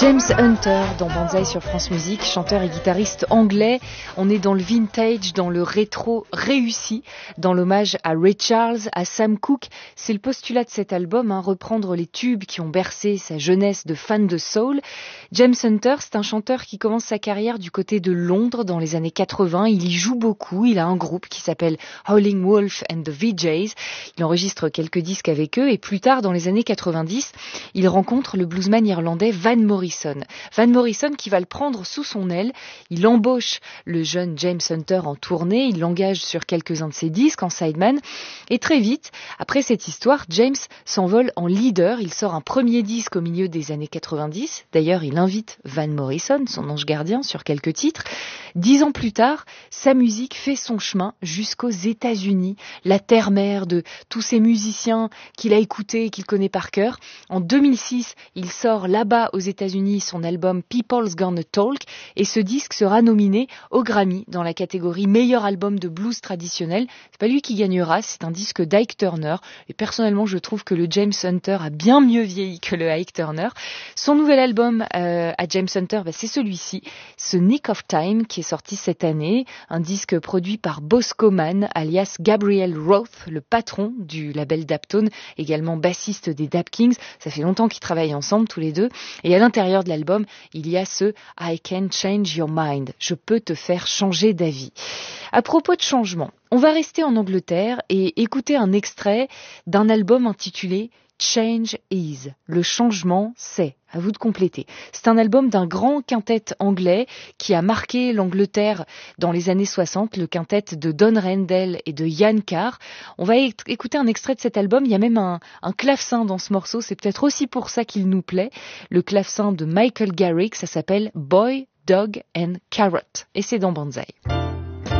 James Hunter dans Banzai sur France Musique, chanteur et guitariste anglais. On est dans le vintage, dans le rétro réussi, dans l'hommage à Ray Charles, à Sam Cooke. C'est le postulat de cet album, reprendre les tubes qui ont bercé sa jeunesse de fan de soul. James Hunter, c'est un chanteur qui commence sa carrière du côté de Londres dans les années 80. Il y joue beaucoup, il a un groupe qui s'appelle Howling Wolf and the VJs. Il enregistre quelques disques avec eux et plus tard, dans les années 90, il rencontre le bluesman irlandais Van Morrison. Van Morrison qui va le prendre sous son aile. Il embauche le jeune James Hunter en tournée, il l'engage sur quelques-uns de ses disques en sideman et très vite, après cette histoire, James s'envole en leader. Il sort un premier disque au milieu des années 90. D'ailleurs, il invite Van Morrison, son ange gardien, sur quelques titres. 10 ans plus tard, sa musique fait son chemin jusqu'aux États-Unis, la terre-mère de tous ces musiciens qu'il a écoutés et qu'il connaît par cœur. En 2006, il sort là-bas aux États-Unis son album People's Gonna Talk et ce disque sera nominé au Grammy dans la catégorie meilleur album de blues traditionnel. C'est pas lui qui gagnera, c'est un disque d'Ike Turner et personnellement je trouve que le James Hunter a bien mieux vieilli que le Ike Turner. Son nouvel album à James Hunter, c'est celui-ci, ce Nick of Time qui est sorti cette année, un disque produit par Bosco Mann alias Gabriel Roth, le patron du label Daptone, également bassiste des Dap Kings. Ça fait longtemps qu'ils travaillent ensemble tous les deux et à l'intérieur de l'album, il y a ce I Can Change Your Mind. Je peux te faire changer d'avis. À propos de changement, on va rester en Angleterre et écouter un extrait d'un album intitulé Change Is. Le changement, c'est. À vous de compléter. C'est un album d'un grand quintet anglais qui a marqué l'Angleterre dans les années 60, le quintet de Don Rendell et de Ian Carr. On va écouter un extrait de cet album. Il y a même un clavecin dans ce morceau. C'est peut-être aussi pour ça qu'il nous plaît. Le clavecin de Michael Garrick, ça s'appelle Boy, Dog and Carrot. Et c'est dans Banzai.